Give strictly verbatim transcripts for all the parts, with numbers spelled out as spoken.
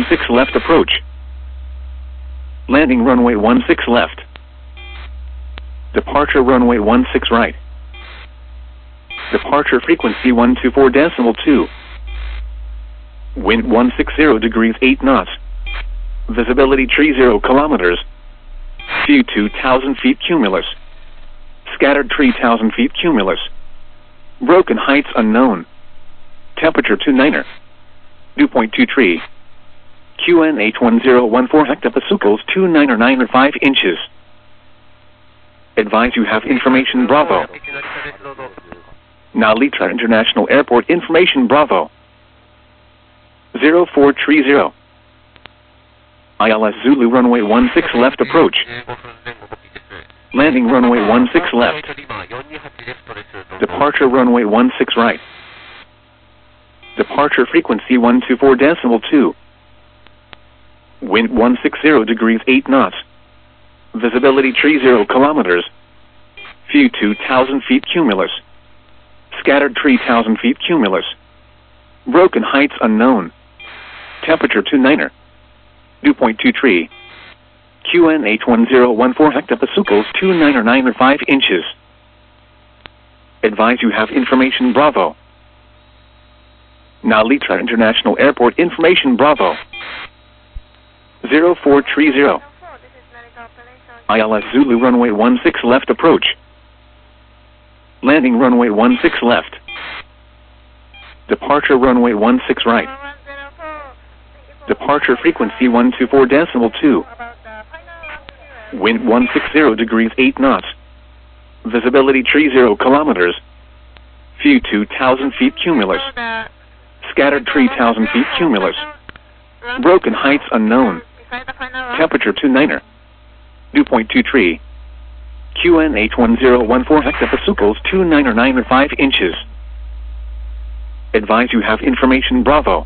six left approach. Landing runway one six left. Departure runway one six right. Departure frequency one two four decimal two. Wind one sixty degrees eight knots. Visibility three zero kilometers. View two thousand feet cumulus. Scattered three thousand feet cumulus. Broken heights unknown. Temperature two niner. Dew point two three. Q N H one zero one four hectopascals two niner niner five inches. Advise you have information Bravo. Narita International Airport information Bravo. zero four three zero. I L S Zulu runway one six left approach. Landing runway one six left. Departure runway one six right. Departure frequency one two four decimal two. Wind one sixty degrees eight knots. Visibility three zero kilometers. View two thousand feet cumulus. Scattered three thousand feet cumulus. Broken heights unknown. Temperature two niner. Dew point two three. Q N H one zero one four hectopascals two niner niner five inches. Advise you have information Bravo. Narita International Airport information Bravo. zero four three zero. I L S Zulu runway one six left approach. Landing runway one six left. Departure runway one six right. Departure frequency one two four decimal two. Wind one sixty degrees eight knots. Visibility three zero kilometers. View two thousand feet cumulus. Scattered three thousand feet cumulus. Broken heights unknown. Temperature two niner. Dew point two three. Q N H one zero one four hectopascals two niner niner five inches. Advise you have information Bravo.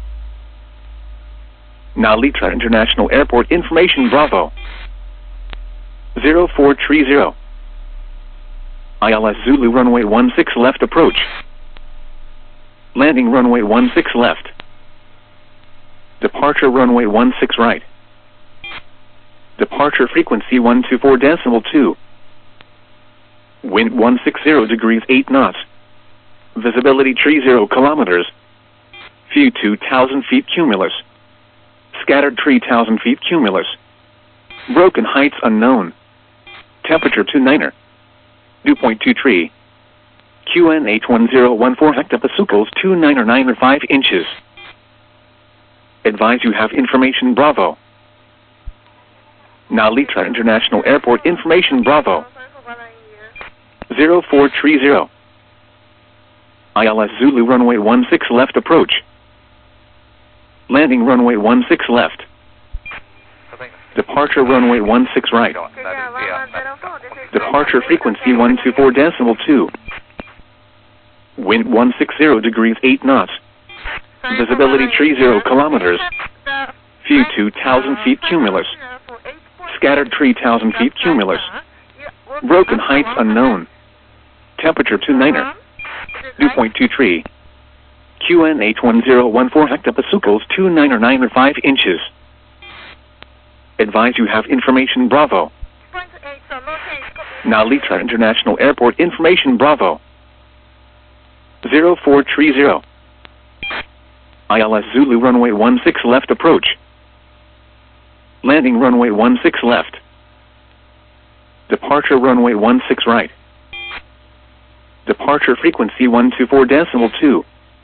Narita International Airport information Bravo. zero four three zero. I L S Zulu runway one six left approach. Landing runway one six left. Departure runway one six right. Departure frequency one two four decimal two. Wind one sixty degrees eight knots. Visibility three zero kilometers. View two thousand feet cumulus. Scattered three thousand feet cumulus. Broken heights unknown. Temperature two niner. Dew point two three. Q N H one zero one four hectopascals two niner niner five inches. Advise you have information Bravo. Narita International Airport information Bravo. zero four three zero. I L S Zulu runway one six left approach. Landing runway one six left. Departure runway one six right. Departure frequency one two four decimal two. Wind one sixty degrees eight knots. Visibility three zero kilometers. View two thousand feet cumulus. Scattered three thousand feet cumulus. Broken heights unknown. Temperature two niner. Dew point two three. Q N H one zero one four hectopascals two niner niner five inches. Advise you have information Bravo. Narita International Airport information Bravo. zero four three zero. I L S Zulu runway one six left approach. Landing runway one six left. Departure runway one six right. Departure frequency one two four decimal two.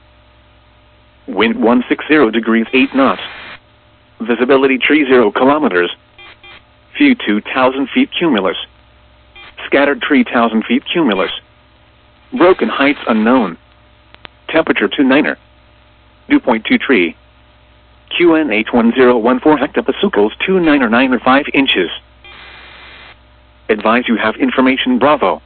Wind one sixty degrees eight knots. Visibility three zero kilometers. View two thousand feet cumulus. Scattered three thousand feet cumulus. Broken heights unknown. Temperature two niner. Dew point two three. Q N H one zero one four hectopascals two niner niner five inches. Advise you have information Bravo.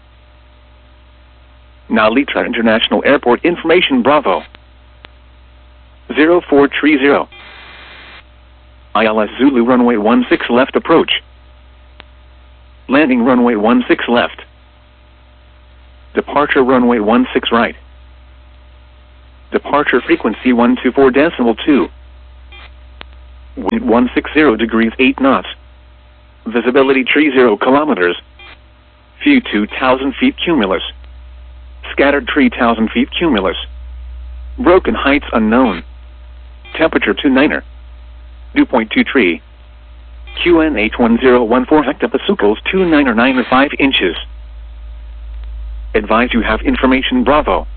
Narita International Airport information Bravo. zero four three zero. I L S Zulu runway one six left approach. Landing runway one six left. Departure runway one six right. Departure frequency one two four decimal two. Wind one sixty degrees eight knots. Visibility tree zero kilometers. View two thousand feet cumulus. Scattered three thousand feet cumulus. Broken heights unknown. Temperature two niner. Dew point two three. Q N H one zero one four hectopascals two niner nine five inches. Advise you have information Bravo.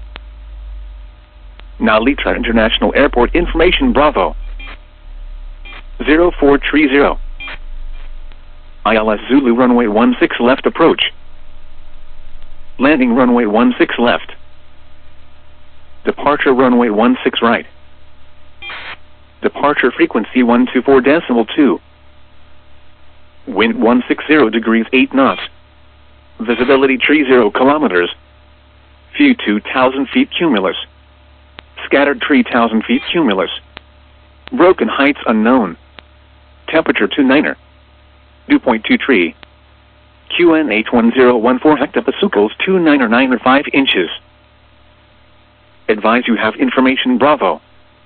Now Litra International Airport information Bravo. zero four three zero. I L S Zulu runway one six left approach. Landing runway one six left. Departure runway one six right. Departure frequency one two four decimal two. Wind one sixty degrees eight knots. Visibility tree zero kilometers. View two thousand feet cumulus. Scattered three thousand feet cumulus. Broken heights unknown. Temperature two niner. Dew point two three. Q N H one zero one four hectopascals two niner nine five inches. Advise you have information Bravo.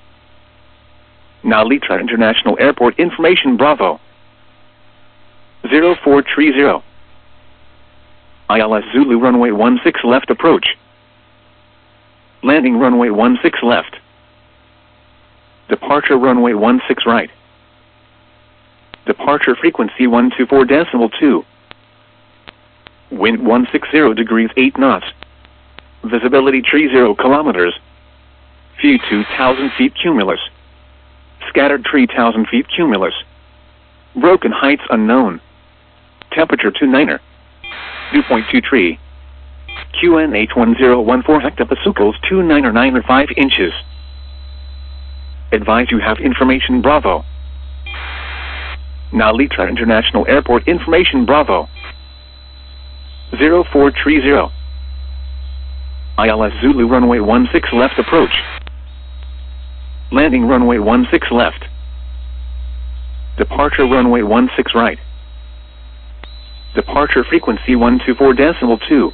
Now Litra International Airport information Bravo. zero four three zero. I L S Zulu runway one six left approach. Landing runway one six left. Departure runway one six right. Departure frequency one two four decimal two. Wind one sixty degrees eight knots. Visibility tree zero kilometers. View two thousand feet cumulus. Scattered three thousand feet cumulus. Broken heights unknown. Temperature two niner. Dew point two three. Q N H one zero one four hectopascals two niner nine five inches. Advise you have information Bravo. Now Litra International Airport information Bravo. zero four three zero. I L S Zulu runway one six left approach. Landing runway one six left. Departure runway one six right. Departure frequency one two four decimal two.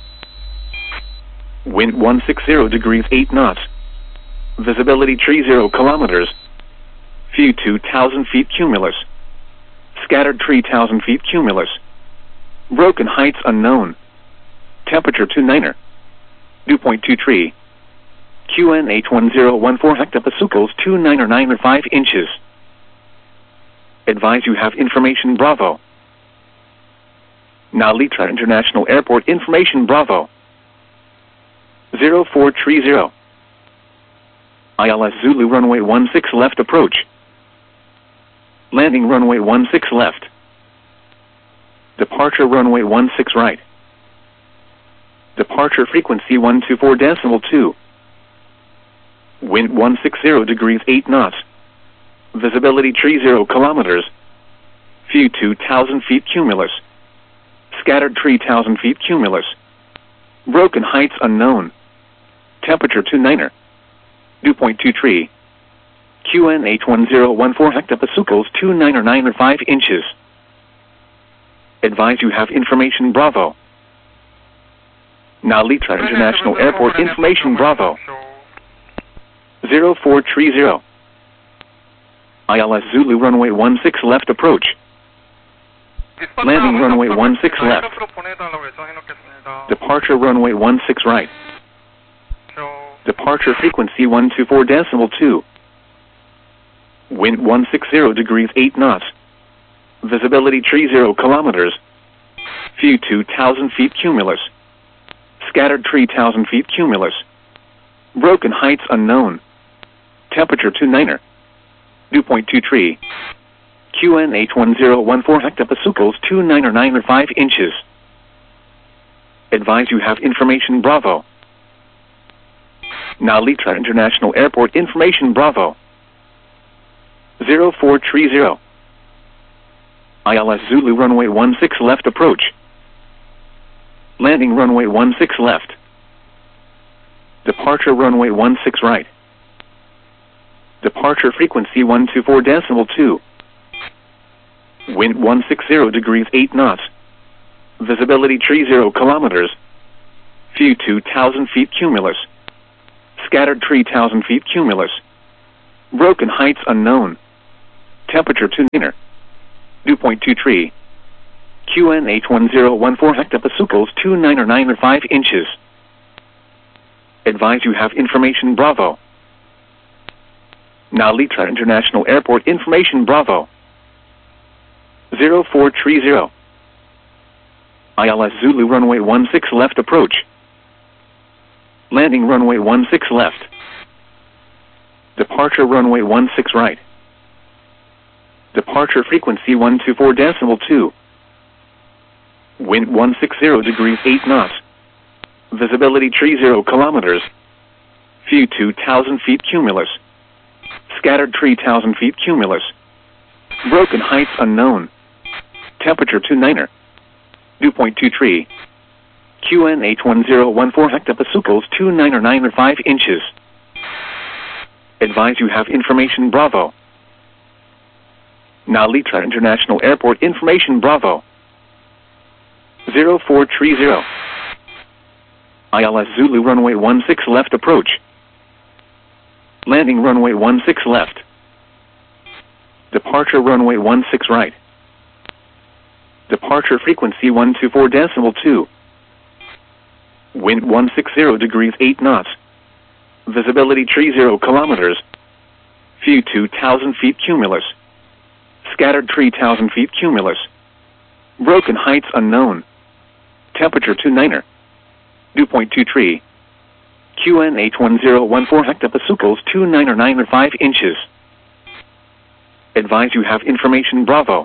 Wind one sixty degrees eight knots. Visibility tree zero kilometers. View two thousand feet cumulus. Scattered three thousand feet cumulus. Broken heights unknown. Temperature two niner. Dew point two three. Q N H one zero one four hectopascals two niner nine five inches. Advise you have information Bravo. Now Litra International Airport information Bravo. zero four three zero. I L S Zulu runway one six left approach. Landing runway one six left. Departure runway one six right. Departure frequency one two four decimal two. Wind one sixty degrees eight knots. Visibility tree zero kilometers. View two thousand feet cumulus. Scattered three thousand feet cumulus. Broken heights unknown. Temperature two niner. Dew point two three. Q N H one zero one four hectopascals two niner nine five inches. Advise you have information Bravo. Now Litra International Airport information Bravo. zero four three zero. I L S Zulu runway one six left approach. Landing runway one six left. Departure runway one six right. Departure frequency one two four decimal two. Wind one sixty degrees eight knots. Visibility tree zero kilometers. View two thousand feet cumulus. Scattered three thousand feet cumulus. Broken heights unknown. Temperature two niner. Dew point two three. Q N H one zero one four hectopascals two niner nine five inches. Advise you have information Bravo. Now Litra International Airport information Bravo. zero four three zero. I L S Zulu runway one six left approach. Landing runway one six left. Departure runway one six right. Departure frequency one two four decimal two. Wind one sixty degrees eight knots. Visibility tree zero kilometers. View two thousand feet cumulus. Scattered three thousand feet cumulus. Broken heights unknown. Temperature two niner. Dew point two three. Q N H one zero one four hectopascals two niner nine five inches. Advise you have information Bravo. Now Litra International Airport information Bravo. zero four three zero. I L S Zulu runway one six left approach. Landing runway one six left. Departure runway one six right. Departure frequency one two four decimal two. Wind one sixty degrees eight knots. Visibility thirty kilometers. View two thousand feet cumulus. Scattered three thousand feet cumulus. Broken heights unknown. Temperature two niner. Dew point two three. Q N H one zero one four hectopascals two niner nine five inches. Advise you have information Bravo. Now Litra International Airport information Bravo. zero four three zero. I L S Zulu runway one six left approach. Landing runway one six left. Departure runway one six right. Departure frequency one two four decimal two. Wind one sixty degrees eight knots. Visibility thirty kilometers. View two thousand feet cumulus. Scattered three thousand feet cumulus. Broken heights unknown. Temperature two niner. Dew point two three. Q N H one zero one four hectopascals two niner nine five inches. Advise you have information Bravo.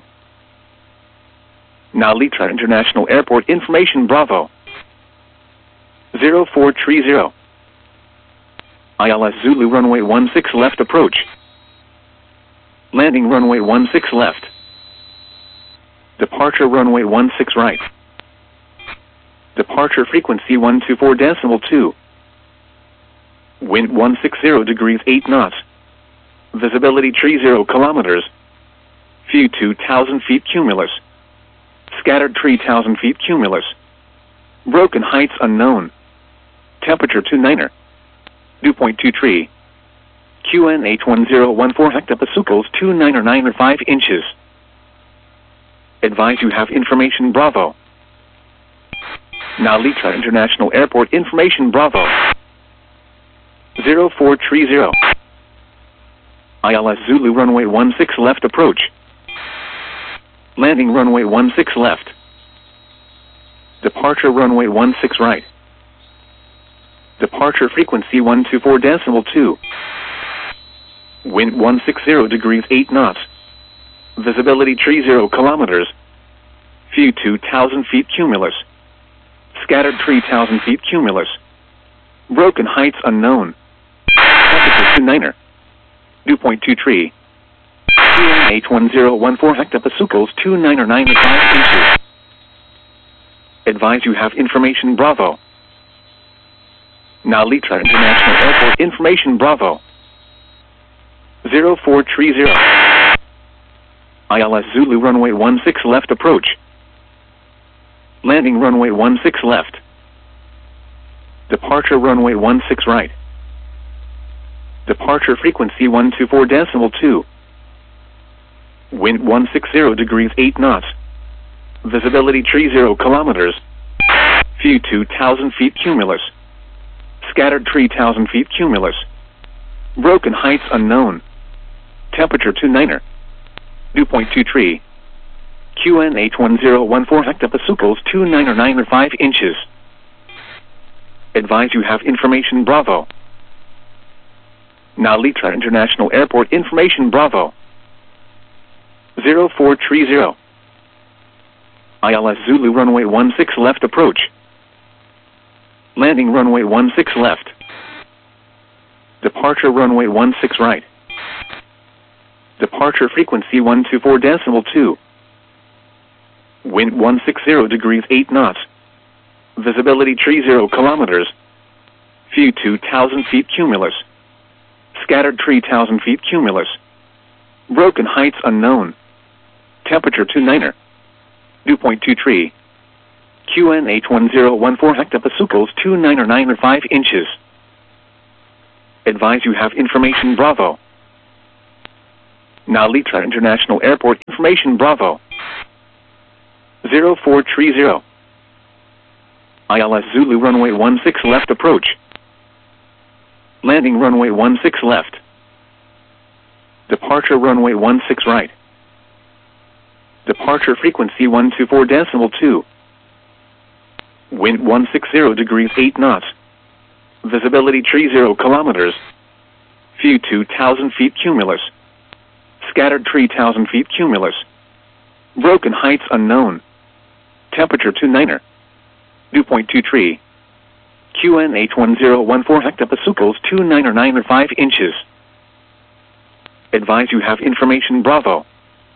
Now Litra International Airport information Bravo. zero four three zero. I L S Zulu runway one six left approach. Landing runway one six left. Departure runway one six right. Departure frequency one two four decimal two. Wind one sixty degrees eight knots. Visibility thirty kilometers. View two thousand feet cumulus. Scattered three thousand feet cumulus. Broken heights unknown. Temperature two niner. Dew point two three. Q N H one zero one four hectopascals two niner nine five inches. Advise you have information Bravo. Now Litra International Airport information Bravo. zero four three zero. I L S Zulu runway one six left approach. Landing runway one six left. Departure runway one six right. Departure frequency one two four decimal two. Wind one sixty degrees eight knots. Visibility thirty kilometers. View two thousand feet cumulus. Scattered three thousand feet cumulus. Broken heights unknown. Temperature two niner. Dew point two three. Q N H one zero one four hectopascals two niner nine five inches. Advise you have information Bravo. Now Litra International Airport information Bravo. zero four three zero. I L S Zulu runway one six left approach. Landing runway one six left. Departure runway one six right. Departure frequency one two four decimal two. Wind one sixty degrees eight knots. Visibility thirty kilometers. View two thousand feet cumulus. Scattered three thousand feet cumulus. Broken heights unknown. Temperature two niner. Dew point two three. Q N H one zero one four hectopascals two niner nine five inches. Advise you have information Bravo. Now Litra International Airport information Bravo. zero four three zero. I L S Zulu runway one six left approach. Landing runway one six left. Departure runway one six right. Departure frequency one two four decimal two. Wind one sixty degrees eight knots. Visibility thirty kilometers. View two thousand feet cumulus. Scattered three thousand feet cumulus. Broken heights unknown. Temperature two niner. Dew point two three. Q N H one zero one four hectopascals two niner nine five inches. Advise you have information Bravo. Nalita International Airport information Bravo. zero four three zero. I L S Zulu runway one six left approach. Landing runway one six left. Departure runway one six right. Departure frequency one two four decimal two. Wind one sixty degrees eight knots. Visibility three zero kilometers. View two thousand feet cumulus. Scattered three thousand feet cumulus. Broken heights unknown. Temperature two niner. Dew point two three. Q N H one zero one four hectopascals two niner nine five inches. Advise you have information Bravo.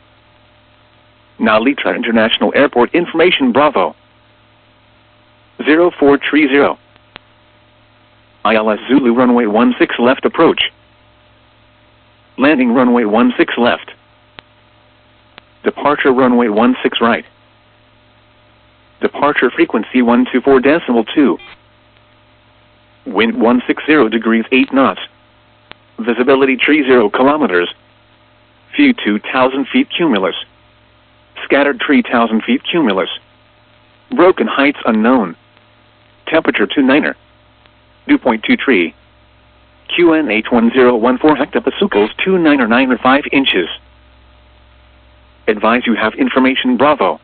Nalita International Airport information Bravo. zero four three zero. I L S Zulu runway one six left approach. Landing runway one six left. Departure runway one six right. Departure frequency one two four decimal two. Wind one sixty degrees eight knots. Visibility three zero kilometers. View two thousand feet cumulus. Scattered three thousand feet cumulus. Broken heights unknown. Temperature two niner. Dew point two three. Q N H one zero one four hectopascals two niner nine five inches. Advise you have information Bravo.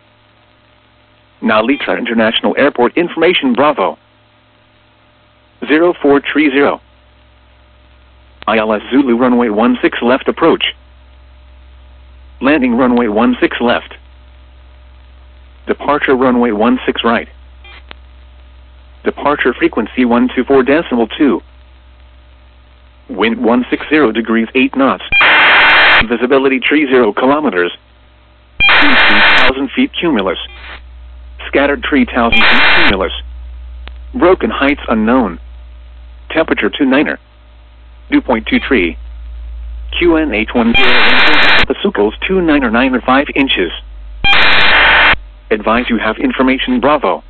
Nalita International Airport information Bravo. zero four three zero. I L S Zulu runway one six left approach. Landing runway one six left. Departure runway one six right. Departure frequency one two four decimal two. Wind one sixty degrees eight knots. Visibility three zero kilometers. two thousand feet cumulus. Scattered three thousand feet cumulus. Broken heights unknown. Temperature two niner. Dew point two three. Q N H one zero hectopascals two niner nine five inches. Advise you have information Bravo.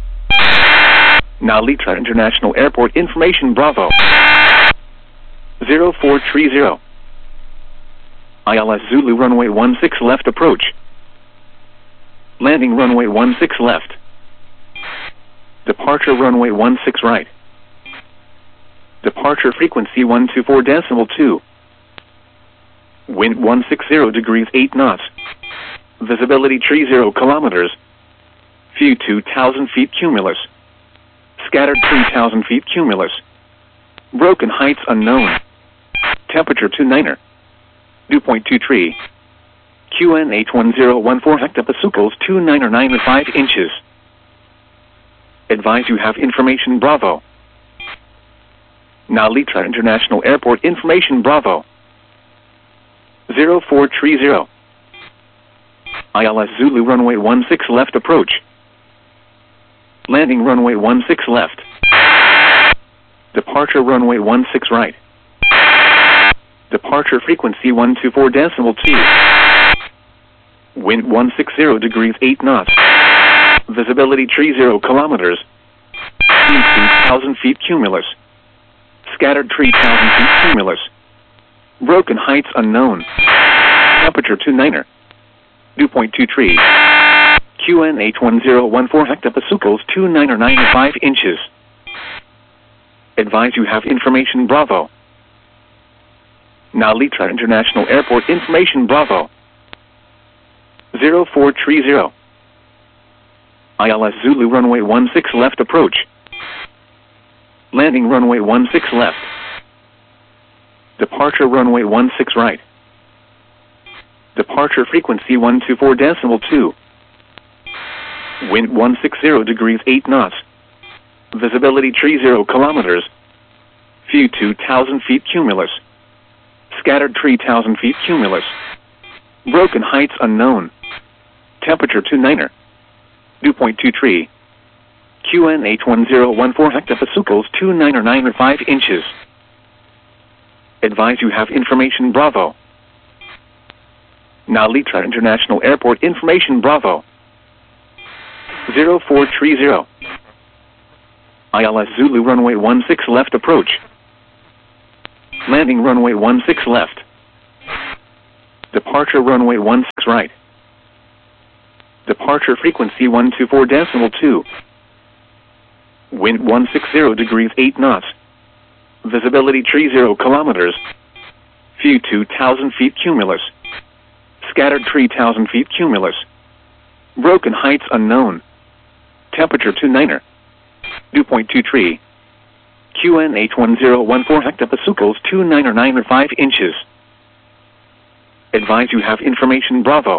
Nalita International Airport information Bravo. zero four three zero. I L S Zulu runway one six left approach. Landing runway one six left. Departure runway one six right. Departure frequency one two four decimal two. Wind one sixty degrees eight knots. Visibility three zero kilometers. View two thousand feet cumulus. Scattered three thousand feet cumulus. Broken heights unknown. Temperature two niner. Dew point two three. Q N H one zero one four hectopascals two niner nine five inches. Advise you have information Bravo. Nalita International Airport information Bravo. zero four three zero. I L S Zulu runway one six left approach. Landing runway one six left. Departure runway one six right. Departure frequency one two four decimal two. Wind one sixty degrees eight knots. Visibility three zero kilometers. two thousand feet cumulus. Scattered three thousand feet cumulus. Broken heights unknown. Temperature two niner. Dew point two three. Q N H one zero one four hectopascals two niner nine five inches. Advise you have information Bravo. Nalita International Airport information Bravo. zero four three zero. I L S Zulu runway one six left approach. Landing runway one six left. Departure runway one six right. Departure frequency one two four decimal two. Wind one sixty degrees eight knots. Visibility three zero kilometers. View two thousand feet cumulus. Scattered three thousand feet cumulus. Broken heights unknown. Temperature two niner. Dew point two three. Q N H one zero one four hectopascals two niner nine five inches. Advise you have information Bravo. Nalita International Airport information Bravo. zero four three zero. I L S Zulu runway one six left approach. Landing runway one six left. Departure runway one six right. Departure frequency one two four decimal two. Wind one sixty degrees eight knots. Visibility tree zero kilometers. View two thousand feet cumulus. Scattered three thousand feet cumulus. Broken heights unknown. Temperature two niner. Dew point two three. Q N H one zero one four hectopascals two niner nine five inches. Advise you have information Bravo.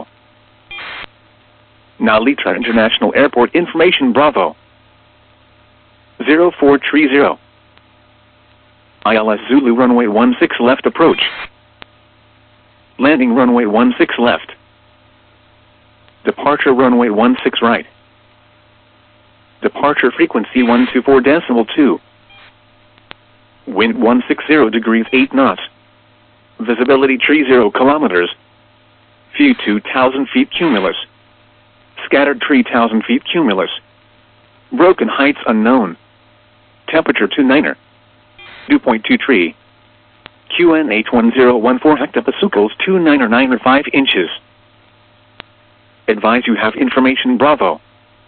Nalitra International Airport information Bravo. zero four three zero. I L S Zulu runway one six left approach. Landing runway one six left. Departure runway one six right. Departure frequency one two four decimal two. Wind one sixty degrees eight knots. Visibility tree zero kilometers. View two thousand feet cumulus. Scattered three thousand feet cumulus. Broken heights unknown. Temperature two niner. Dew point two three. Q N H one zero one four hectopascals two niner nine five inches. Advise you have information Bravo.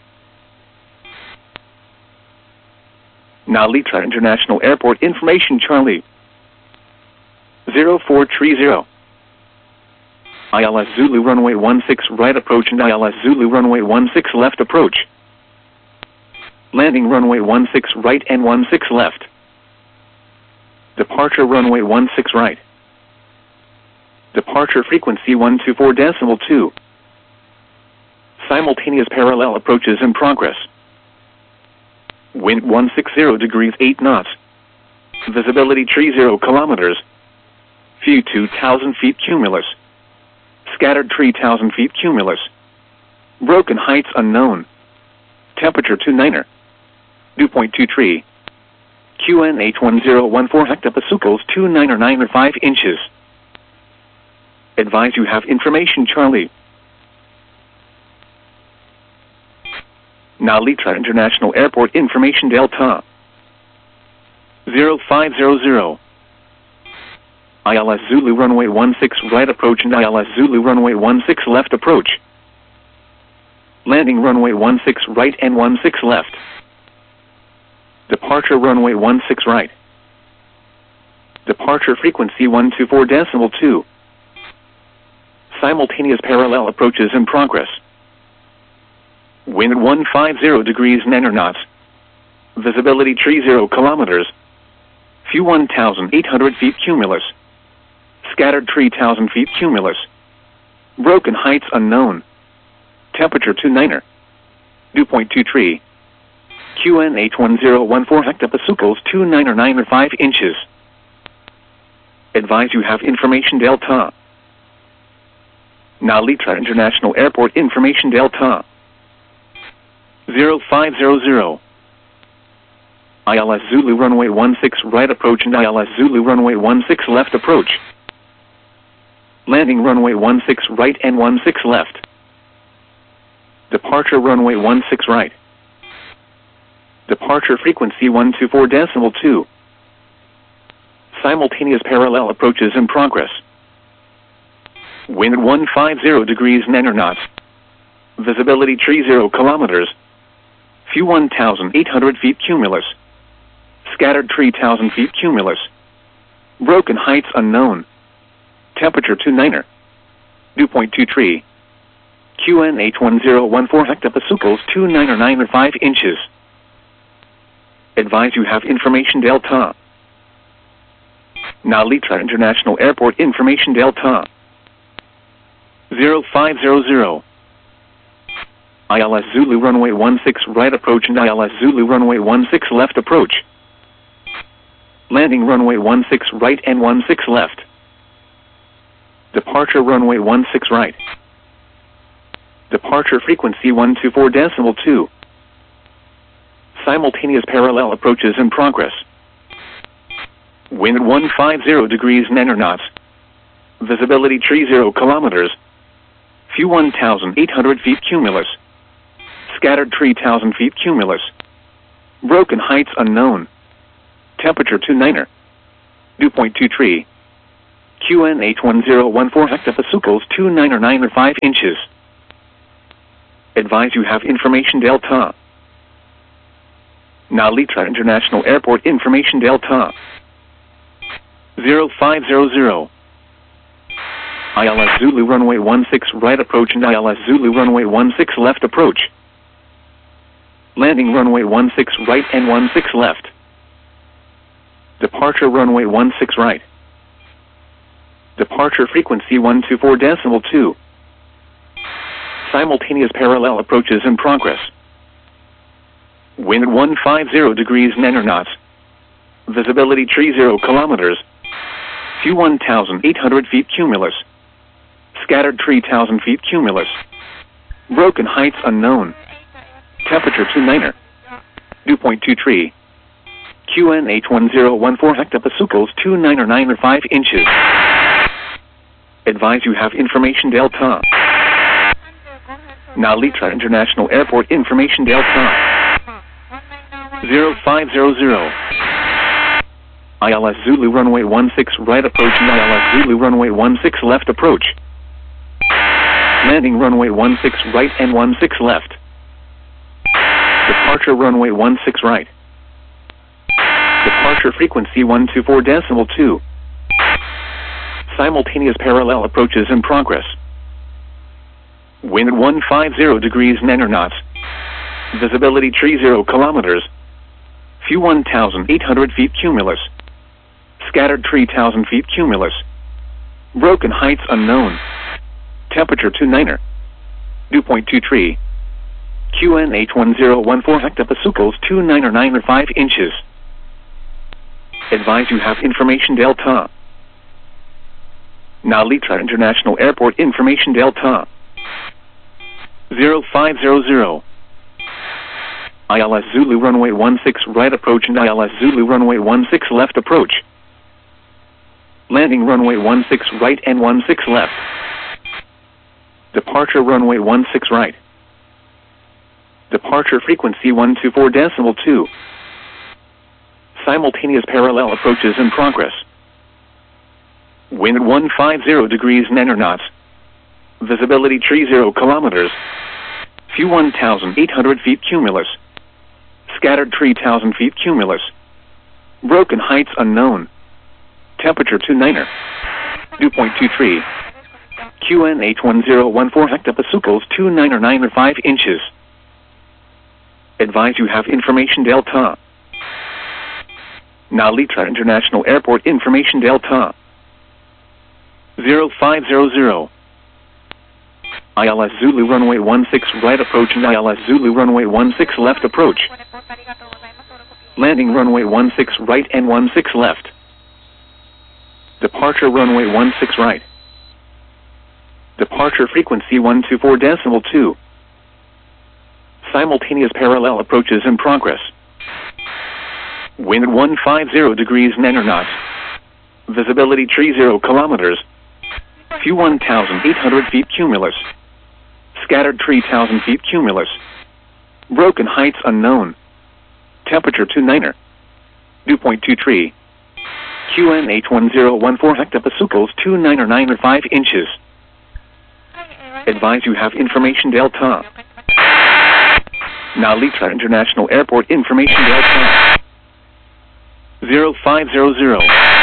Nalitra International Airport information Charlie. zero four three zero. I L S Zulu runway one six right approach and I L S Zulu runway one six left approach. Landing runway one six right and one six left. Departure runway one six right. Departure frequency one two four decimal two. Simultaneous parallel approaches in progress. Wind one sixty degrees eight knots. Visibility tree zero kilometers. View two thousand feet cumulus. Scattered three thousand feet cumulus. Broken heights unknown. Temperature two niner. Dew point two three. Q N H one zero one four hectopascals two niner nine five inches. Advise you have information Charlie. Nalitra International Airport information Delta. zero five zero zero. I L S Zulu runway one six right approach and I L S Zulu runway one six left approach. Landing runway one six right and one six left. Departure runway one six right. Departure frequency one two four decimal two. Simultaneous parallel approaches in progress. Wind one fifty degrees niner knots. Visibility tree zero kilometers. View one thousand eight hundred feet cumulus. Scattered three thousand feet cumulus. Broken heights unknown. Temperature two niner. Dew point two three. Q N H one zero one four hectopascals two niner nine five inches. Advise you have information Delta. Nalitra International Airport information Delta. zero five zero zero. I L S Zulu runway one six right approach and I L S Zulu runway one six left approach. Landing runway one six right and one six left. Departure runway one six right. Departure frequency one two four decimal two. Simultaneous parallel approaches in progress. Wind one fifty degrees niner knots. Visibility tree zero kilometers. View one thousand eight hundred feet cumulus. Scattered three thousand feet cumulus. Broken heights unknown. Temperature two niner. Dew point two three. Q N H one zero one four hectopascals two niner nine five inches. Advise you have information Delta. Nalitra International Airport information Delta. zero five zero zero. I L S Zulu runway one six right approach and I L S Zulu runway one six left approach. Landing runway one six right and one six left. Departure runway one six right. Departure frequency one two four decimal two. Simultaneous parallel approaches in progress. Wind one fifty degrees niner knots. Visibility tree zero kilometers. View one thousand eight hundred feet cumulus. Scattered three thousand feet cumulus. Broken heights unknown. Temperature two niner. Dew point two three. Q N H one zero one four hectopascals two nine or nine or five inches. Advise you have information Delta. Nalitra International Airport information Delta. zero five zero zero. I L S Zulu runway one six right approach and I L S Zulu runway one six left approach. Landing runway one six right and one six left. Departure runway one six right. Departure frequency one two four decimal two. Simultaneous parallel approaches in progress. Wind one five zero degrees nine knots. Visibility three zero kilometers. Few one thousand eight hundred feet cumulus. Scattered three thousand feet cumulus. Broken heights unknown. Temperature two niner. Dew point two three. Q N H one zero one four hectopascals two nine or nine or five inches. Advise you have information Delta. Nalitra International Airport information Delta. zero five zero zero. I L S Zulu runway one six right approach and I L S Zulu runway one six left approach. Landing runway one six right and one six left. Departure runway one six right. Departure frequency one two four decimal two. Simultaneous parallel approaches in progress. Wind one five zero degrees nine knots. Visibility three zero kilometers. Few one thousand eight hundred feet cumulus. Scattered three thousand feet cumulus. Broken heights unknown. Temperature two niner. Dew point two three. Q N H one zero one four hectopascals two nine or nine or five inches. Advise you have information Delta. Nalitra International Airport information Delta. zero five zero zero. I L S Zulu runway one six right approach and I L S Zulu runway one six left approach. Landing runway one six right and one six left. Departure runway one six right. Departure frequency one two four decimal two. Simultaneous parallel approaches in progress. Wind one five zero degrees nine knots. Visibility three zero kilometers. Few one thousand eight hundred feet cumulus. Scattered three thousand feet cumulus. Broken heights unknown. Temperature two niner. Dew point two three. Q N H one zero one four hectopascals two nine or nine or five inches. Advise you have information Delta. Nalitra International Airport information Delta. zero five zero zero. I L S Zulu runway one six right approach and I L S Zulu runway one six left approach. Landing runway one six right and one six left. Departure runway one six right. Departure frequency one two four decimal two. Simultaneous parallel approaches in progress. Wind one five zero degrees nine knots. Visibility three zero kilometers. Few one thousand eight hundred feet cumulus. Scattered three thousand feet cumulus. Broken heights unknown. Temperature two niner. Dew point two three. Q N H one zero one four hectopascals two nine or nine or five inches. Advise you have information Delta. Nalitra International Airport information Delta. zero five zero zero.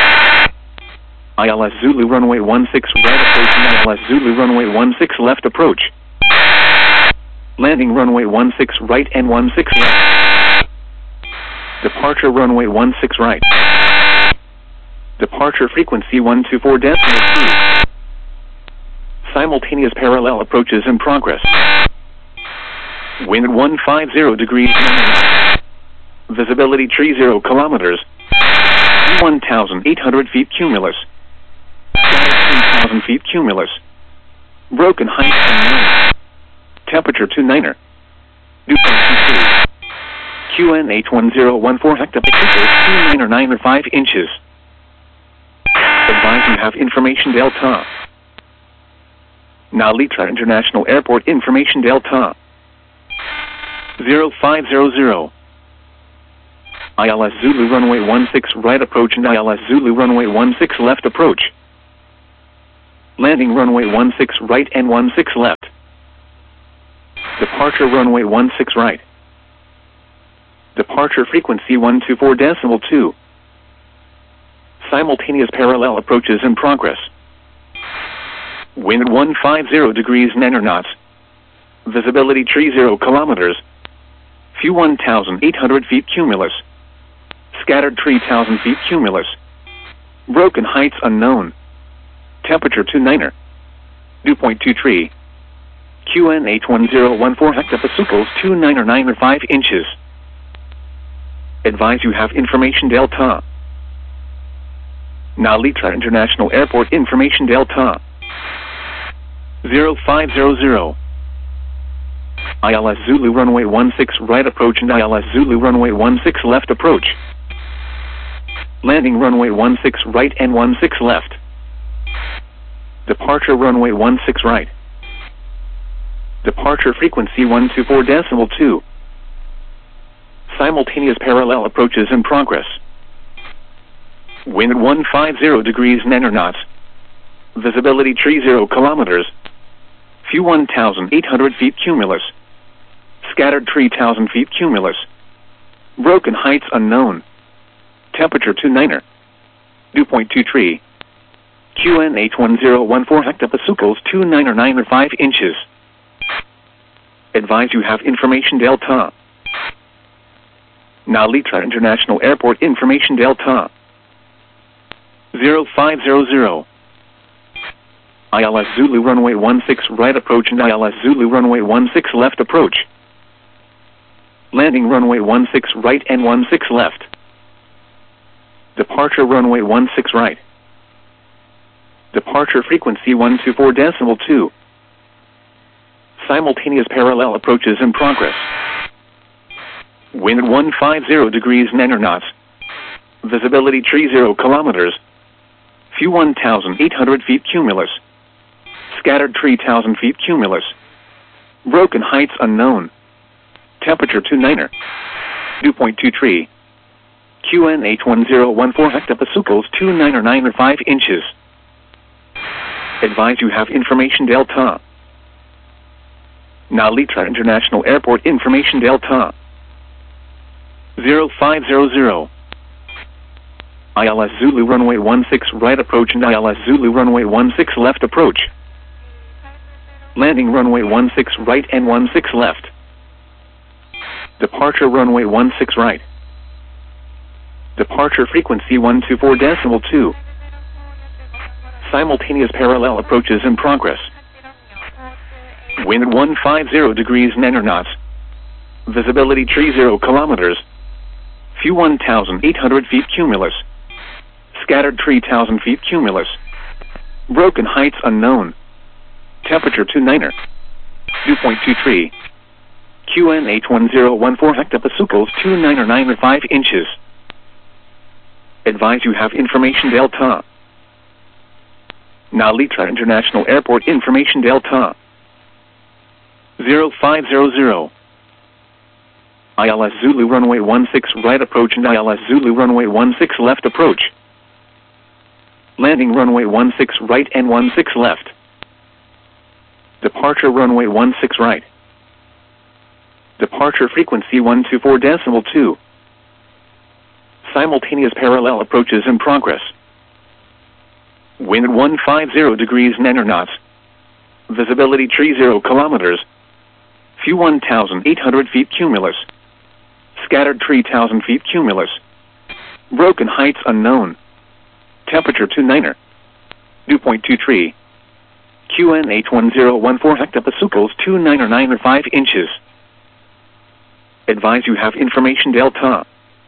I L S Zulu runway one six right approach and I L S Zulu runway one six left approach. Landing runway one six right and one six left. Departure runway one six right. Departure frequency one two four decimal two. Simultaneous parallel approaches in progress. Wind one five zero degrees. Visibility three zero kilometers. one thousand eight hundred feet cumulus. three thousand feet cumulus. Broken heights unknown. Temperature two niner. Dew point two two. Q N H one zero one four hectopascals two nine or nine or five inches. Advise you have information Delta. Nalitra International Airport information Delta. zero five zero zero. I L S Zulu runway one six right approach and I L S Zulu runway one six left approach. Landing runway one six right and one six left. Departure runway one six right. Departure frequency one two four decimal two. Simultaneous parallel approaches in progress. Wind one five zero degrees nine knots. Visibility three zero kilometers. Few one thousand eight hundred feet cumulus. Scattered three thousand feet cumulus. Broken heights unknown. Temperature two niner. Dew point two three. Q N H one zero one four hectopascals two niner nine five inches. Advise you have information Delta. Nalitra International Airport information Delta. zero five zero zero. I L S Zulu runway one six right approach and I L S Zulu runway one six left approach. Landing runway one six right and one six left. Departure runway one six right. Departure frequency one two four decimal two. Simultaneous parallel approaches in progress. Wind one five zero degrees nine knots. Visibility three zero kilometers. Few one thousand eight hundred feet cumulus. Scattered three thousand feet cumulus. Broken heights unknown. Temperature two niner. Dew point two three. Q N H one zero one four hectopascals two niner nine five inches. Advise you have information Delta. Nalitra International Airport information Delta. zero five zero zero. I L S Zulu runway one six right approach and I L S Zulu runway one six left approach. Landing runway one six right and one six left. Departure runway one six right. Departure frequency one two four decimal two. Simultaneous parallel approaches in progress. Wind one five zero degrees nine knots. Visibility three zero kilometers. Few one thousand eight hundred feet cumulus. Scattered three thousand feet cumulus. Broken heights unknown. Temperature two niner. Dew point two three. Q N H one zero one four hectopascals two niner nine five inches. Advise you have information Delta. Nalitra International Airport information Delta. zero five zero zero. I L S Zulu runway one six right approach and I L S Zulu runway one six left approach. Landing runway one six right and one six left. Departure runway one six right. Departure frequency one two four decimal two. Simultaneous parallel approaches in progress. Wind one five zero degrees nine knots. Visibility three zero kilometers. Few one thousand eight hundred feet cumulus. Scattered three thousand feet cumulus. Broken heights unknown. Temperature two niner. Dew point two three. Q N H one zero one four hectopascals two niner nine five inches. Advise you have information Delta. Nalitra International Airport information Delta. zero five zero zero. I L S Zulu runway one six right approach and I L S Zulu runway one six left approach. Landing runway one six right and one six left. Departure runway one six right. Departure frequency one two four decimal two. Simultaneous parallel approaches in progress. Wind one five zero degrees nine knots. Visibility three zero kilometers. Few one thousand eight hundred feet cumulus. Scattered three thousand feet cumulus. Broken heights unknown. Temperature two niner. Dew point two three. Q N H one zero one four hectopascals two niner nine five inches. Advise you have information Delta.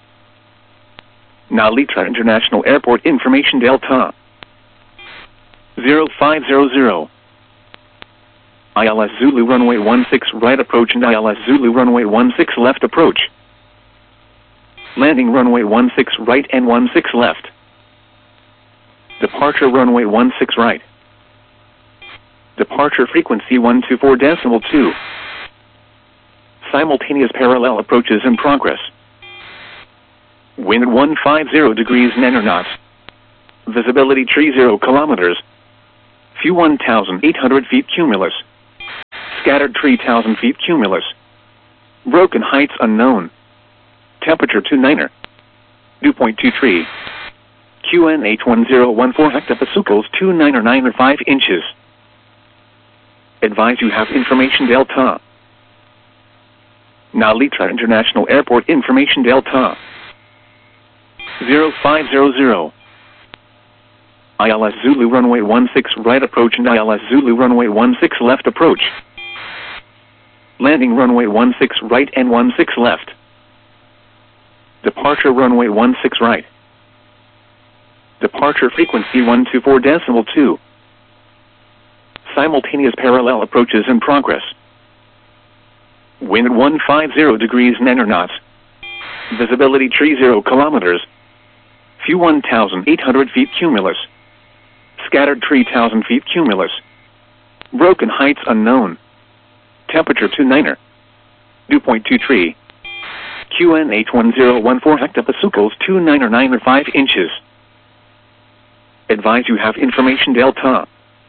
Nalitra International Airport information Delta. zero five zero zero. I L S Zulu runway one six right approach and I L S Zulu runway one six left approach. Landing runway one six right and one six left. Departure runway one six right. Departure frequency one two four decimal two. Simultaneous parallel approaches in progress. Wind one five zero degrees nine knots. Visibility three zero kilometers. View one thousand eight hundred feet cumulus. Scattered three thousand feet cumulus. Broken heights unknown. Temperature two niner. Dew point two three. Q N H one zero one four hectopascals two niner niner five inches. Advise you have information delta. Nalitra International Airport information delta. zero five zero zero. I L S Zulu runway one six right approach and I L S Zulu runway one six left approach. Landing runway one six right and one six left. Departure runway one six right. Departure frequency one two four decimal two. Simultaneous parallel approaches in progress. Wind one five zero degrees niner knots. Visibility three zero kilometers. View one thousand eight hundred feet cumulus. Scattered three thousand feet cumulus. Broken heights unknown. Temperature two niner. Dew point two three. Q N H one zero one four hectopascals two niner niner five inches. Advise you have information delta.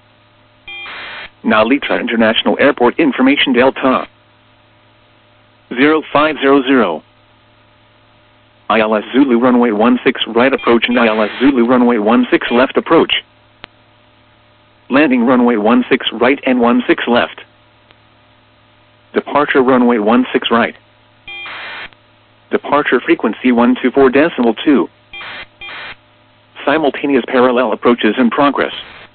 Nalitra International Airport information delta. zero five zero zero. I L S Zulu runway one six right approach and I L S Zulu runway one six left approach. Landing runway one six right and one six left. Departure runway one six right. Departure frequency one two four decimal two. Simultaneous parallel approaches in progress.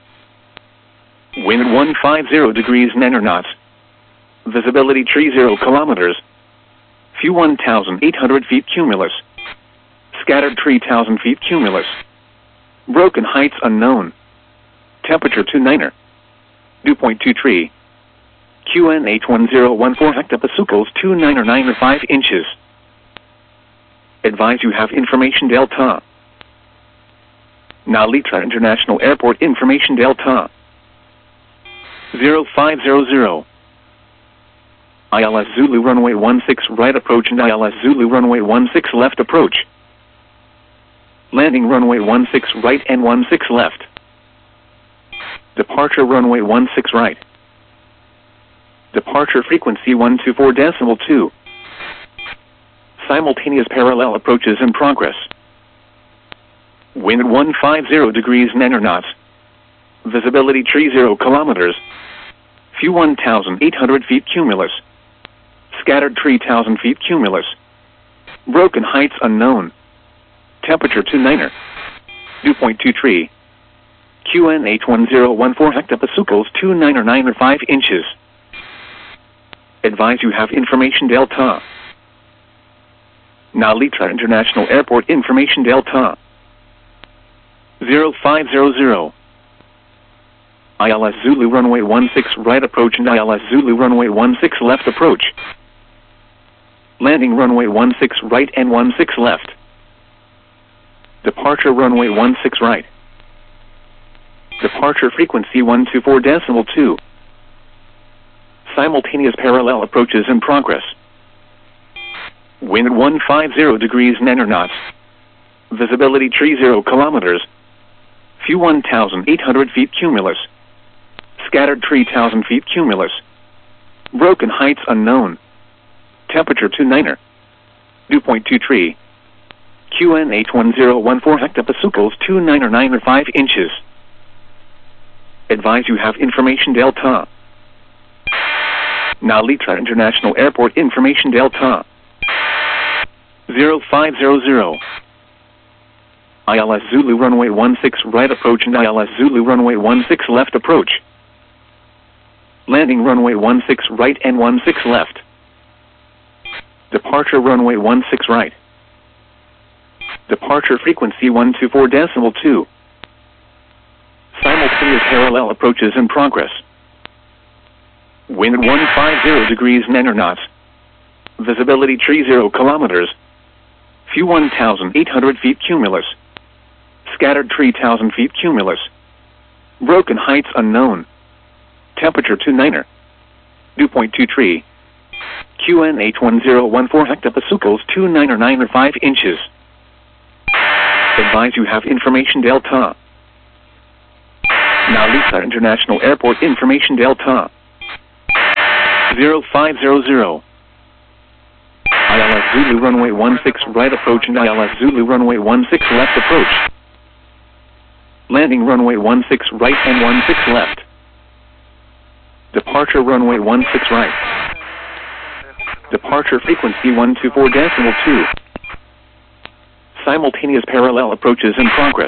Wind one five zero degrees niner knots. Visibility three zero kilometers. View one thousand eight hundred feet cumulus. Scattered three thousand feet cumulus. Broken heights unknown. Temperature two niner. Dew point two three. Q N H one zero one four hectopascals two niner niner five inches. Advise you have information delta. Nalitra International Airport information delta. zero five zero zero. I L S Zulu runway one six right approach and I L S Zulu runway one six left approach. Landing runway one six right and one six left. Departure runway one six right. Departure frequency one two four decimal two. Simultaneous parallel approaches in progress. Wind one five zero degrees niner knots. Visibility three zero kilometers. View one thousand eight hundred feet cumulus. Scattered three thousand feet cumulus. Broken heights unknown. Temperature two niner. Dew point two three. Q N H one zero one four hectopascals two niner niner five inches. Advise you have information delta. Nalitra International Airport information delta. zero five zero zero. I L S Zulu runway one six right approach and I L S Zulu runway one six left approach. Landing runway one six right and one six left. Departure runway one six right. Departure frequency one two four decimal two. Simultaneous parallel approaches in progress. Wind one five zero degrees niner knots. Visibility three zero kilometers. View one thousand eight hundred feet cumulus. Scattered three thousand feet cumulus. Broken heights unknown. Temperature two niner. Dew point two three. Q N H one zero one four hectopascals two niner niner five inches. Advise you have information delta. Nalitra International Airport information delta. zero five zero zero. I L S Zulu runway one six right approach and I L S Zulu runway one six left approach. Landing runway one six right and one six left. Departure runway one six right. Departure frequency one two four decimal two. Simultaneous parallel approaches in progress. Wind one five zero degrees niner knots. Visibility three zero kilometers. View one thousand eight hundred feet cumulus. Scattered three thousand feet cumulus. Broken heights unknown. Temperature two niner. Dew point two three. Q N H one zero one four hectopascals two niner niner five inches. Advise you have information delta. Now Lisa International Airport information Delta. zero five zero zero. I L S Zulu runway one six right approach and I L S Zulu runway one six left approach. Landing runway one six right and one six left. Departure runway one six right. Departure frequency one two four decimal two. Simultaneous parallel approaches in progress.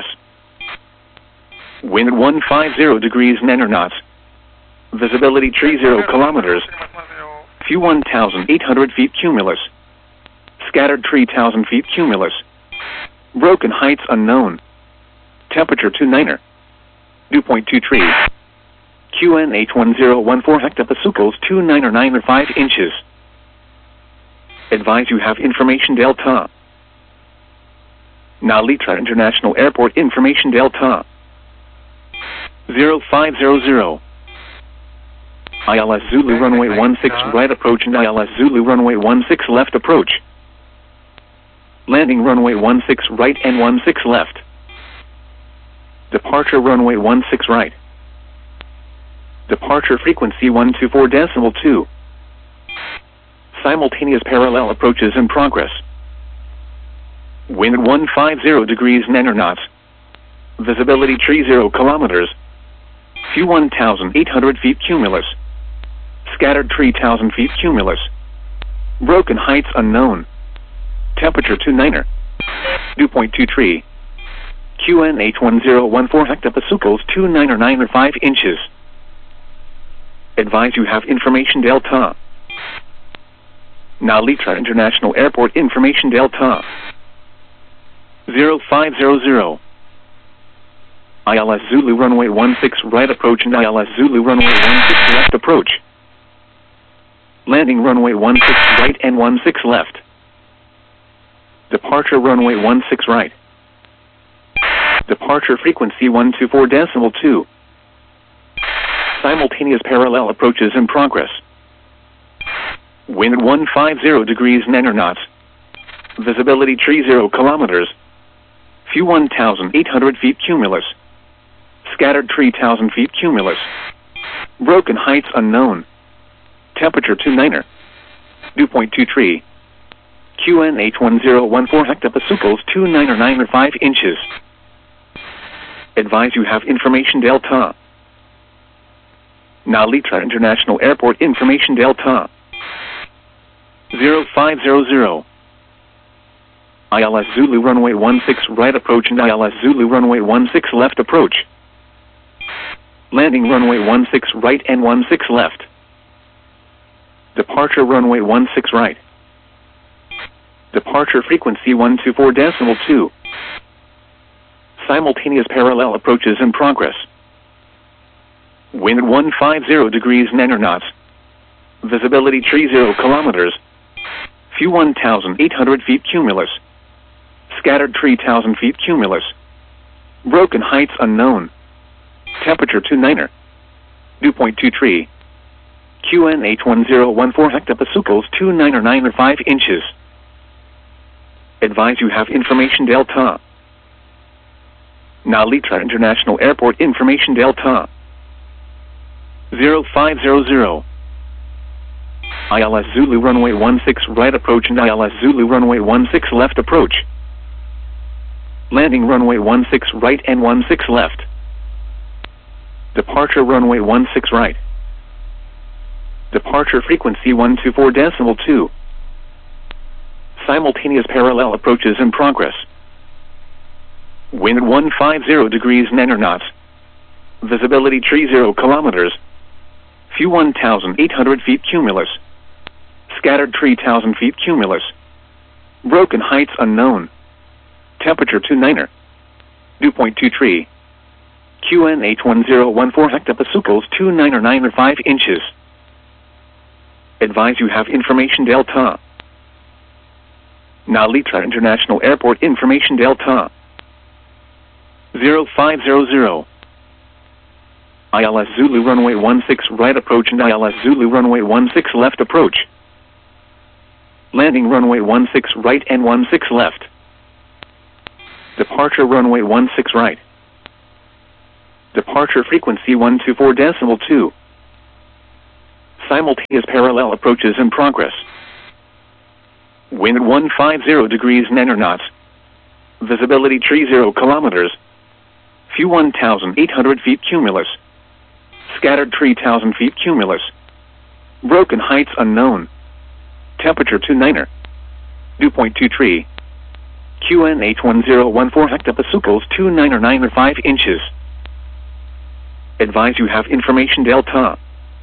Wind one five zero degrees nine knots. Visibility three zero kilometers. View one thousand eight hundred feet cumulus. Scattered three thousand feet cumulus. Broken heights unknown. Temperature two niner. Dew point two three. Q N H one zero one four hectopascals two niner niner five inches. Advise you have information Delta. Now Litra International Airport information Delta. zero five zero zero. I L S Zulu runway one six right approach and I L S Zulu runway one six left approach. Landing runway one six right and one six left. Departure runway one six right. Departure frequency one two four decimal two. Simultaneous parallel approaches in progress. Wind one five zero degrees nine knots. Visibility three zero kilometers. View one thousand eight hundred feet cumulus. Scattered three thousand feet cumulus. Broken heights unknown. Temperature two niner. Dew point two three. Q N H one zero one four hectopascals two niner niner five inches. Advise you have information Delta. Now Litra International Airport information Delta. zero five zero zero. I L S Zulu runway one six right approach and I L S Zulu runway one six left approach. Landing runway one six right and one six left. Departure runway one six right. Departure frequency one two four decimal two. Simultaneous parallel approaches in progress. Wind one five zero degrees nine knots. Visibility three zero kilometers. View one thousand eight hundred feet cumulus. Scattered three thousand feet cumulus. Broken heights unknown. Temperature two niner. Dew point two three. Q N H one zero one four hectopascals two niner niner five inches. Advise you have information Delta. Now Litra International Airport information Delta. zero five zero zero. I L S Zulu runway one six right approach and I L S Zulu runway one six left approach. Landing runway one six right and one six left. Departure runway one six right. Departure frequency one two four decimal two. Simultaneous parallel approaches in progress. Wind one five zero degrees nine knots. Visibility three zero kilometers. View one thousand eight hundred feet cumulus. Scattered three thousand feet cumulus. Broken heights unknown. Temperature two niner. Dew point two three. Q N H one zero one four hectopascals two niner niner five inches. Advise you have information Delta. Now Litra International Airport information Delta. zero five zero zero. I L S Zulu runway one six right approach and I L S Zulu runway one six left approach. Landing runway one six right and one six left. Departure runway one six right. Departure frequency one two four decimal two. Simultaneous parallel approaches in progress. Wind one five zero degrees nine knots. Visibility three zero kilometers. View one thousand eight hundred feet cumulus. Scattered three thousand feet cumulus. Broken heights unknown. Temperature two niner. Dew point two three. Q N H one zero one four hectopascals two niner niner five inches. Advise you have information Delta. Now Litra International Airport information Delta. zero five zero zero. I L S Zulu runway one six right approach and I L S Zulu runway one six left approach. Landing runway one six right and one six left. Departure runway one six right. Departure frequency one two four decimal two. Simultaneous parallel approaches in progress. Wind one five zero degrees nine knots. Visibility tree zero kilometers. View one thousand eight hundred feet cumulus. Scattered three thousand feet cumulus. Broken heights unknown. Temperature two niner. Dew point two three. Q N H one zero one four hectopascals two niner niner five inches. Advise you have information delta.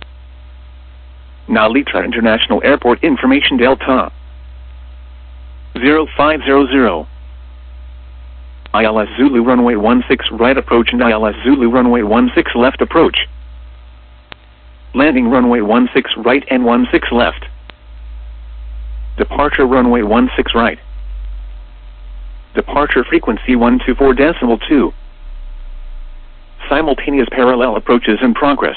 Nalitra International Airport information delta. zero five zero zero. I L S Zulu runway one six right approach and I L S Zulu runway one six left approach. Landing runway one six right and one six left. Departure runway one six right. Departure frequency one two four decimal two. Simultaneous parallel approaches in progress.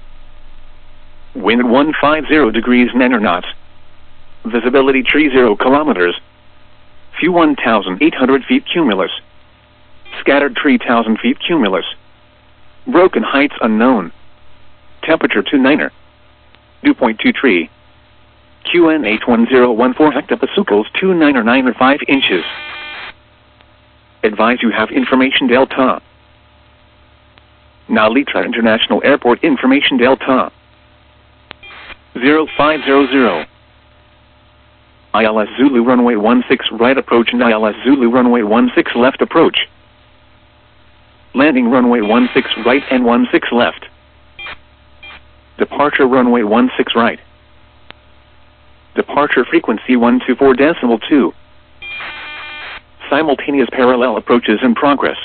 Wind one five zero degrees nine knots. Visibility tree zero kilometers. View one thousand eight hundred feet cumulus. Scattered three thousand feet cumulus. Broken heights unknown. Temperature two niner. Dew point two three. Q N H one zero one four hectopascals two niner niner five inches. Advise you have information delta. Nalitra International Airport information delta. zero five zero zero. I L S Zulu runway one six right approach and I L S Zulu runway one six left approach. Landing runway one six right and one six left. Departure runway one six right. Departure frequency one two four decimal two. Simultaneous parallel approaches in progress.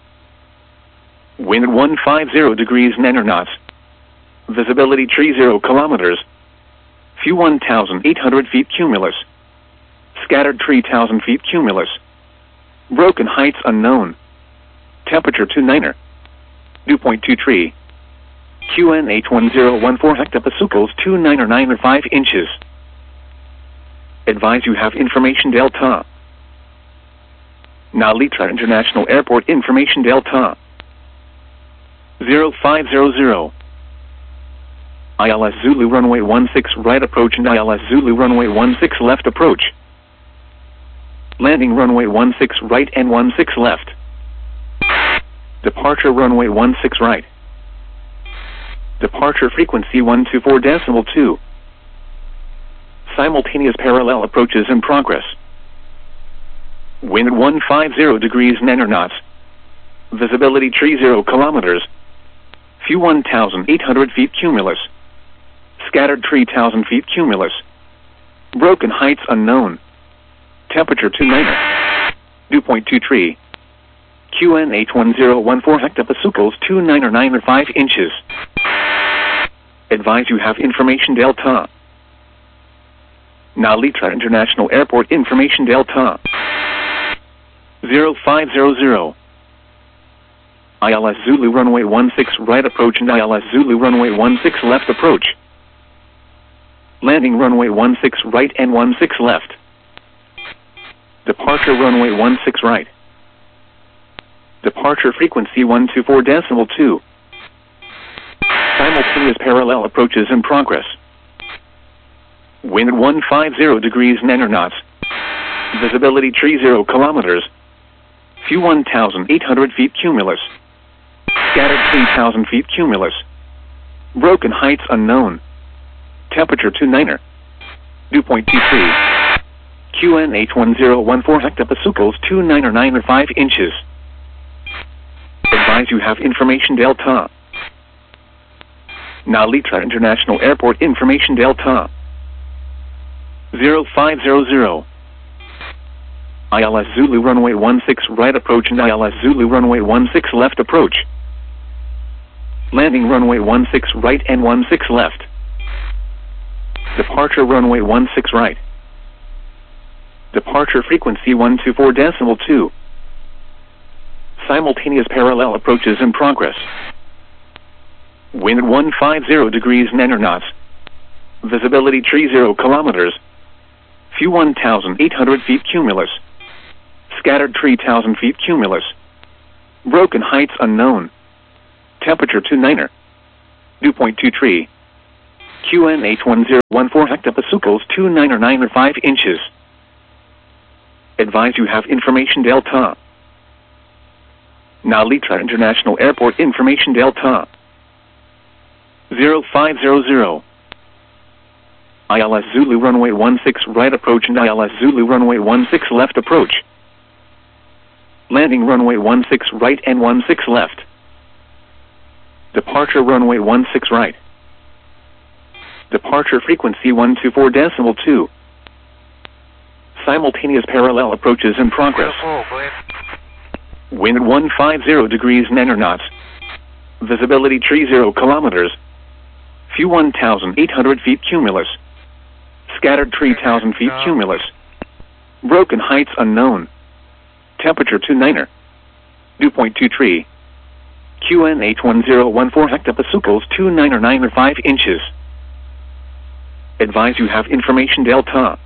Wind one five zero degrees nine knots. Visibility tree zero kilometers. View one thousand eight hundred feet cumulus. Scattered three thousand feet cumulus. Broken heights unknown. Temperature two niner. Dew point two three. Q N H one zero one four hectopascals two niner niner five inches. Advise you have information delta. Nalitra International Airport information delta. zero five zero zero. I L S Zulu runway one six right approach and I L S Zulu runway one six left approach. Landing runway one six right and one six left. Departure runway one six right. Departure frequency one two four decimal two. Simultaneous parallel approaches in progress. Wind one five zero degrees nine knots. Visibility tree zero kilometers. View one thousand eight hundred feet cumulus. Scattered three thousand feet cumulus. Broken heights unknown. Temperature two niner. Dew point two three. Q N H one zero one four hectopascals two niner niner five inches. Advise you have information delta. Nalitra International Airport information delta. zero five zero zero. I L S Zulu runway one six right approach and I L S Zulu runway one six left approach. Landing runway one six right and one six left. Departure runway one six right. Departure frequency one two four decimal two. Simultaneous parallel approaches in progress. Wind one five zero degrees nine knots. Visibility tree zero kilometers. View one thousand eight hundred feet cumulus. Scattered three thousand feet cumulus. Broken heights unknown. Temperature two niner. Dew point two three. Q N H one zero one four hectopascals two niner niner five inches. Advise you have information delta. Nalitra International Airport information delta. zero five zero zero. I L S Zulu runway one six right approach and I L S Zulu runway one six left approach. Landing runway one six right and one six left. Departure runway one six right. Departure frequency one two four decimal two. Simultaneous parallel approaches in progress. Wind one five zero degrees nine knots. Visibility tree zero kilometers. View one thousand eight hundred feet cumulus. Scattered three thousand feet cumulus. Broken heights unknown. Temperature two niner. Dew point two three. Q N H one zero one four hectopascals two niner niner five inches. Advise you have information Delta. Nalitra International Airport information Delta. zero five zero zero. I L S Zulu runway one six right approach and I L S Zulu runway one six left approach. Landing runway one six right and one six left. Departure runway one six right. Departure frequency one two four decimal two. Simultaneous parallel approaches in progress. Wind one five zero degrees niner knots. Visibility three zero kilometers. Few one thousand eight hundred feet cumulus. Scattered three thousand feet cumulus. Broken heights unknown. Temperature two niner. Dew point two three. Q N H one zero one four hectopascals two niner niner five inches. Advise you have information Delta.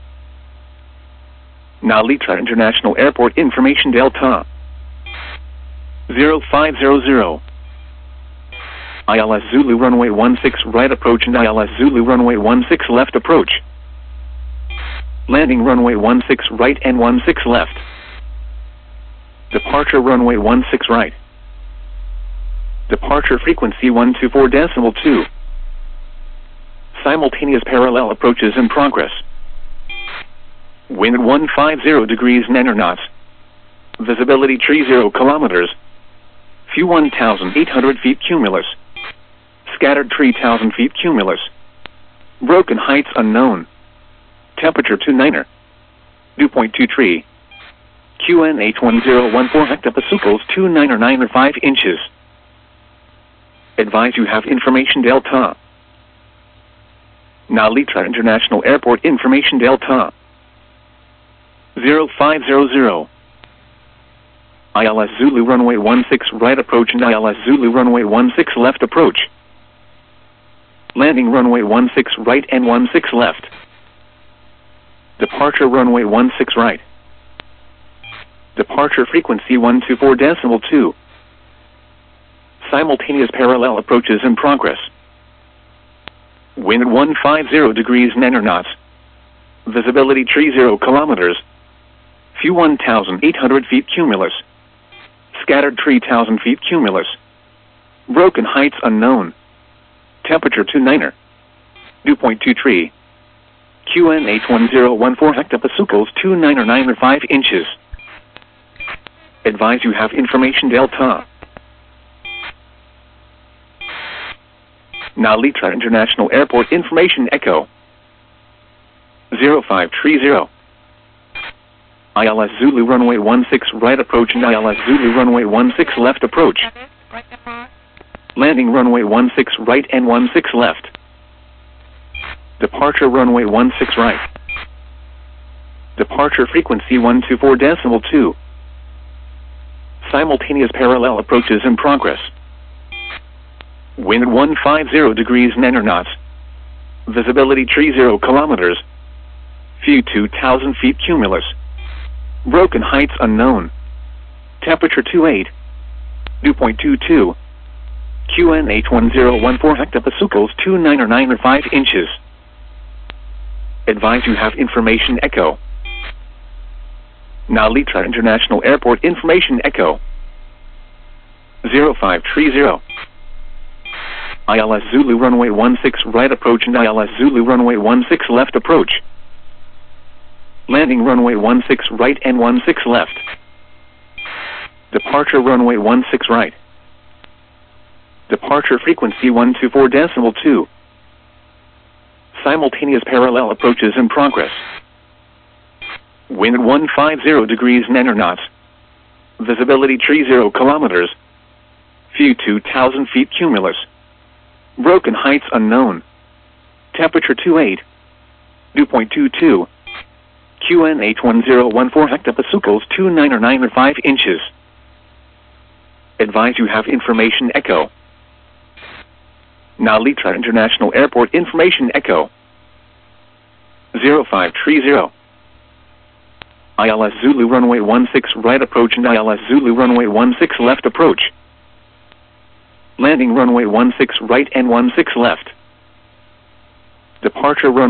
Nalitra International Airport information Delta. zero five zero zero. I L S Zulu runway one six right approach and I L S Zulu runway one six left approach. Landing runway one six right and one six left. Departure runway one six right. Departure frequency one two four decimal two. Simultaneous parallel approaches in progress. Wind one five zero degrees niner knots. Visibility three zero kilometers. Few one thousand eight hundred feet cumulus. Scattered three thousand feet cumulus. Broken heights unknown. Temperature two niner. Dew point two three. Q N H one zero one four hectopascals two niner niner five inches. Advise you have information Delta. Nalitra International Airport information Delta. zero five zero zero. I L S Zulu runway one six right approach and I L S Zulu runway one six left approach. Landing runway one six right and one six left. Departure runway one six right. Departure frequency one two four decimal two. Simultaneous parallel approaches in progress. Wind one five zero degrees niner knots. Visibility three zero kilometers. Few one thousand eight hundred feet cumulus. Scattered three thousand feet cumulus. Broken heights unknown. Temperature two niner. Dew point two three. Q N H one zero one four hectopascals two niner niner five inches. Advise you have information Delta. Nalitra International Airport information Echo. zero five three zero. I L S Zulu runway one six right approach and I L S Zulu runway one six left approach. Landing runway one six right and one six left. Departure runway one six right. Departure frequency one two four decimal two. Simultaneous parallel approaches in progress. Wind one five zero degrees niner knots. Visibility three zero kilometers. Few two thousand feet cumulus. Broken heights unknown. Temperature two eight. Dew point two two. Q N H one zero one four hectopascals two niner niner five inches. Advise you have information Echo. Nalitra International Airport information Echo. zero five three zero. I L S Zulu runway one six right approach and I L S Zulu runway one six left approach. Landing runway one six right and one six left. Departure runway one six right. Departure frequency one two four decimal two. Simultaneous parallel approaches in progress. Wind one five zero degrees niner knots. Visibility three zero kilometers. Few two thousand feet cumulus. Broken heights unknown. Temperature two eight. Dew point two two. Q N H one zero one four hectopascals two niner niner five inches. Advise you have information Echo. Nalitra International Airport information Echo. zero five three zero. I L S Zulu runway one six right approach and I L S Zulu runway one six left approach. Landing runway one six right and one six left. Departure runway